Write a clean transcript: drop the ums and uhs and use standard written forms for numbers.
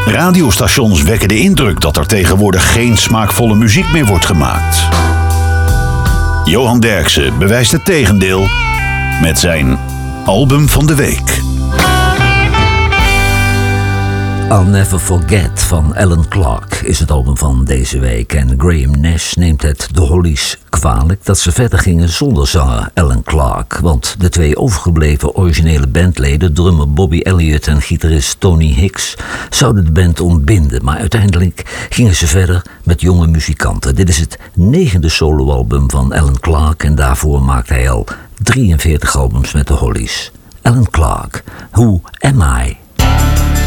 Radiostations wekken de indruk dat er tegenwoordig geen smaakvolle muziek meer wordt gemaakt. Johan Derksen bewijst het tegendeel met zijn album van de week. I'll Never Forget van Alan Clark is het album van deze week. En Graham Nash neemt het de Hollies kwalijk dat ze verder gingen zonder zanger Alan Clark. Want de twee overgebleven originele bandleden, drummer Bobby Elliott en gitarist Tony Hicks, zouden de band ontbinden. Maar uiteindelijk gingen ze verder met jonge muzikanten. Dit is het 9e soloalbum van Alan Clark en daarvoor maakte hij al 43 albums met de Hollies. Alan Clark, Who Am I?